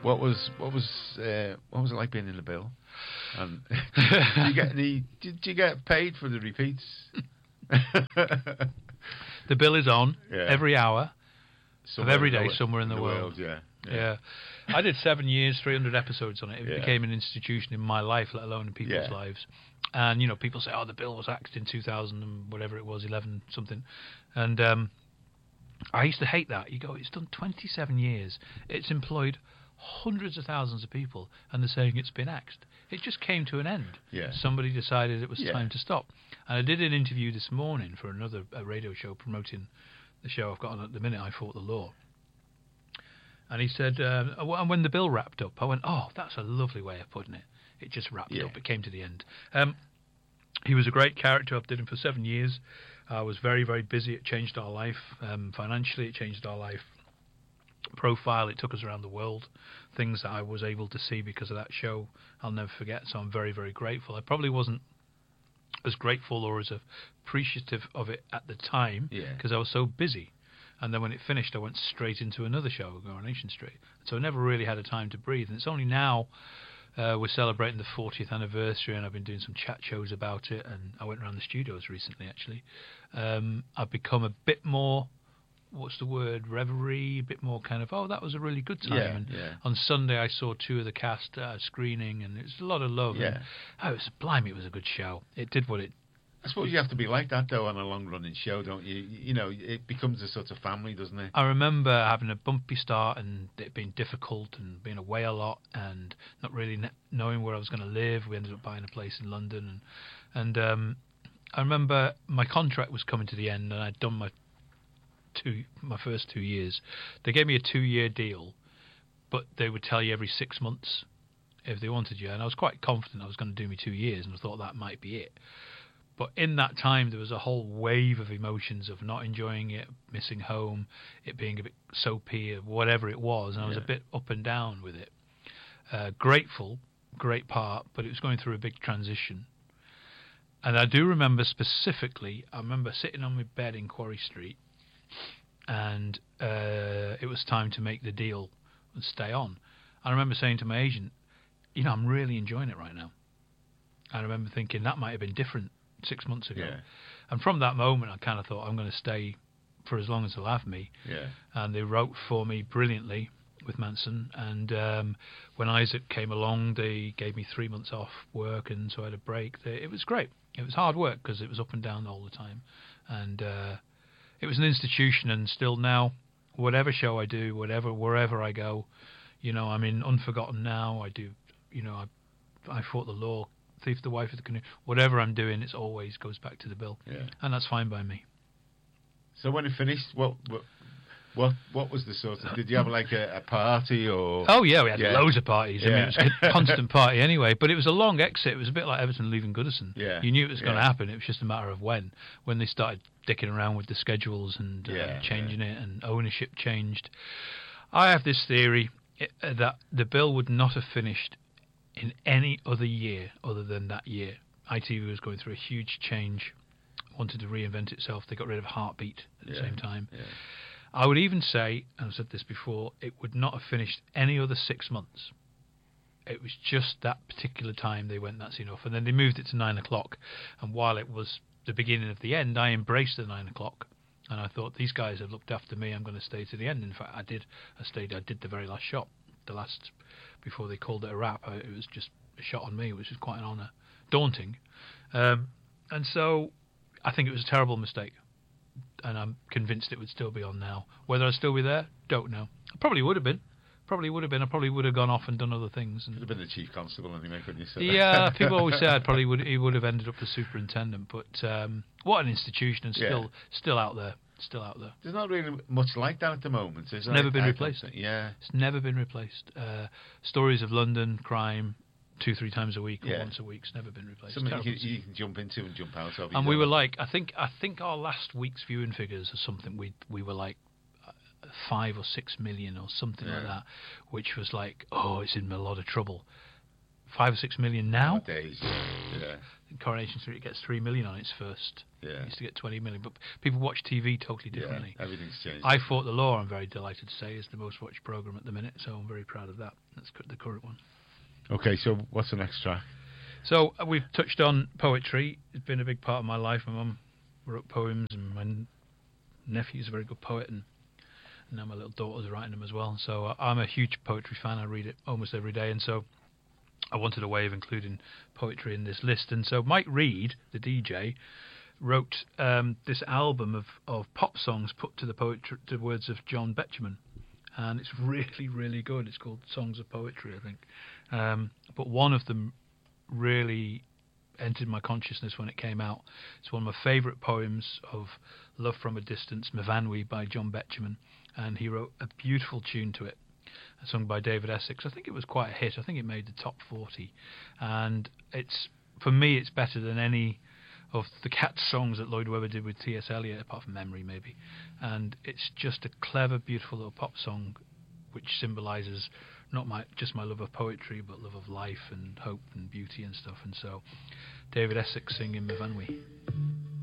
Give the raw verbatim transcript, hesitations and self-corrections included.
What was what was uh, what was it like being in the bill? And did you get any? Did you get paid for the repeats? The bill is on Yeah. every hour Somewhere of every in the day, wo- somewhere in in the, the world. world, yeah. yeah, Yeah. I did seven years, three hundred episodes on it. It Yeah. became an institution in my life, let alone in people's Yeah. lives. And you know, people say, "Oh, the bill was axed in two thousand and whatever it was, eleven something," and um, I used to hate that. You go, it's done twenty-seven years. It's employed hundreds of thousands of people, and they're saying it's been axed. It just came to an end. Yeah. Somebody decided it was Yeah. time to stop. And I did an interview this morning for another a radio show promoting the show I've got on at the minute, I Fought the Law. And he said, um, and when the bill wrapped up, I went, oh, that's a lovely way of putting it. It just wrapped Yeah. up. It came to the end. Um, he was a great character. I've did him for seven years. I was very, very busy. It changed our life. Um, financially, it changed our life. Profile, it took us around the world. Things that I was able to see because of that show, I'll never forget. So I'm very, very grateful. I probably wasn't as grateful or as appreciative of it at the time Yeah. because I was so busy. And then when it finished, I went straight into another show, Coronation Street. So I never really had a time to breathe. And it's only now uh, we're celebrating the fortieth anniversary, and I've been doing some chat shows about it. And I went around the studios recently, actually. Um, I've become a bit more, what's the word, reverie, a bit more kind of, oh, that was a really good time. Yeah, and yeah. on Sunday, I saw two of the cast uh, screening, and it was a lot of love. Yeah. And, oh, it was, blimey, it was a good show. It did what it I suppose you have to be like that though on a long-running show, don't you? You know, it becomes a sort of family, doesn't it? I remember having a bumpy start and it being difficult and being away a lot and not really ne- knowing where I was going to live. We ended up buying a place in London, and and um, I remember my contract was coming to the end, and I'd done my two my first two years. They gave me a two-year deal, but they would tell you every six months if they wanted you, and I was quite confident I was going to do me two years, and I thought that might be it. But in that time, there was a whole wave of emotions of not enjoying it, missing home, it being a bit soapy, or whatever it was. And I was Yeah. a bit up and down with it. Uh, grateful, great part, but it was going through a big transition. And I do remember specifically, I remember sitting on my bed in Quarry Street, and uh, it was time to make the deal and stay on. I remember saying to my agent, you know, I'm really enjoying it right now. I remember thinking that might have been different six months ago. Yeah. And from that moment, I kind of thought, I'm going to stay for as long as they'll have me. Yeah. And they wrote for me brilliantly with Manson. And um, when Isaac came along, they gave me three months off work, and so I had a break. They, it was great. It was hard work because it was up and down all the time. And uh, it was an institution, and still now, whatever show I do, whatever wherever I go, you know, I'm in Unforgotten now. I do, you know, I, I Fought the Law, Thief, the Wife of the Canoe. Whatever I'm doing, it always goes back to the bill. Yeah. And that's fine by me. So when it finished, what what what, what was the sort of? Did you have like a, a party or? Oh yeah, we had Yeah. loads of parties. I mean, Yeah. it was a constant party anyway. But it was a long exit. It was a bit like Everton leaving Goodison. Yeah. You knew it was going to Yeah. happen. It was just a matter of when. When they started dicking around with the schedules and uh, Yeah, changing it, and ownership changed. I have this theory uh, that the bill would not have finished in any other year other than that year. I T V was going through a huge change, wanted to reinvent itself. They got rid of Heartbeat at the Yeah. same time. Yeah. I would even say, and I've said this before, it would not have finished any other six months. It was just that particular time they went, that's enough. And then they moved it to nine o'clock. And while it was the beginning of the end, I embraced the nine o'clock. And I thought, these guys have looked after me, I'm going to stay to the end. In fact, I did. I stayed, I did the very last shot. The last, before they called it a wrap, I, it was just a shot on me, which was quite an honour. Daunting. Um, and so I think it was a terrible mistake. And I'm convinced it would still be on now. Whether I'd still be there, don't know. I probably would have been. Probably would have been. I probably would have gone off and done other things. And Could have been the chief constable anyway, couldn't you? say? yeah, people always say I'd probably would. He would have ended up as superintendent. But um, what an institution, and still, Yeah. still out there, still out there. There's not really much like that at the moment. Is It's there? never been I replaced. don't think- Yeah. It's never been replaced. Uh, stories of London crime, two, three times a week or Yeah. once a week. It's never been replaced. Something you Terrible. can, you can jump into and jump out of. And you we know. were like, I think, I think our last week's viewing figures or something. We we were like uh, five or six million or something like Yeah. that, which was like, oh, it's in a lot of trouble. five or six million now. Nowadays, yeah. Coronation Street gets three million on its first. Yeah. It used to get twenty million, but people watch T V totally differently. Yeah, everything's changed. I Fought the Law, I'm very delighted to say, is the most watched programme at the minute, so I'm very proud of that. That's cu- the current one. Okay, so what's the next track? So uh, we've touched on poetry. It's been a big part of my life. My mum wrote poems, and my n- nephew's a very good poet, and now my little daughter's writing them as well. So uh, I'm a huge poetry fan. I read it almost every day, and so I wanted a way of including poetry in this list. And so Mike Reed, the D J, wrote um, this album of, of pop songs put to the poetry, to words of John Betjeman, and it's really, really good. It's called Songs of Poetry, I think. Um, but one of them really entered my consciousness when it came out. It's one of my favourite poems of Love from a Distance, Myfanwy by John Betjeman, and he wrote a beautiful tune to it, sung by David Essex. I think it was quite a hit. I think it made the top forty, and it's, for me, it's better than any of the Cats songs that Lloyd Webber did with T S Eliot, apart from Memory maybe. And it's just a clever, beautiful little pop song which symbolises not my just my love of poetry, but love of life and hope and beauty and stuff. And so David Essex singing Myfanwy.